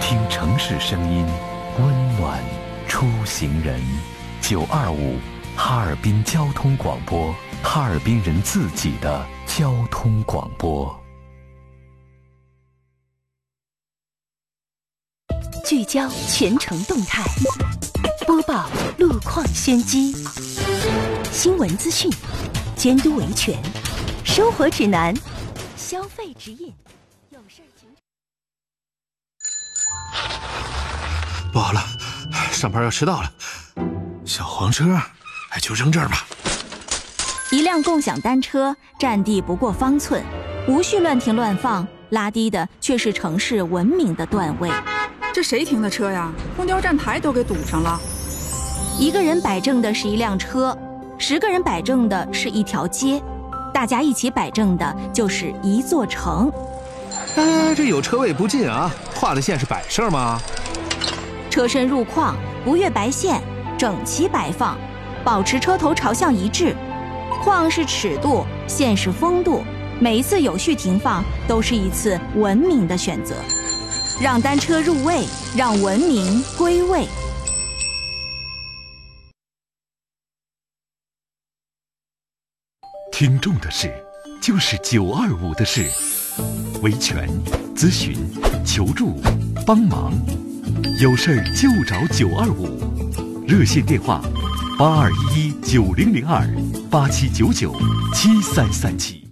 听城市声音，温暖出行人。925哈尔滨交通广播，哈尔滨人自己的交通广播。 聚焦全程动态，播报路况先机，新闻资讯，监督维权，生活指南，消费指引。有事请。 不好了，上班要迟到了。小黄车，就扔这儿吧。 一辆共享单车占地不过方寸，无序乱停乱放，拉低的却是城市文明的段位。 这谁停的车呀？公交站台都给堵上了。 一个人摆正的是一辆车，10个人摆正的是一条街，大家一起摆正的就是一座城。 这有车位不进啊，画的线是摆设吗？ 车身入框，不越白线，整齐摆放，保持车头朝向一致。框是尺度，线是风度，每一次有序停放都是一次文明的选择。让单车入位，让文明归位。 听众的事，就是925的事。维权、咨询、求助、帮忙，有事儿就找925。热线电话：82119002，87997337。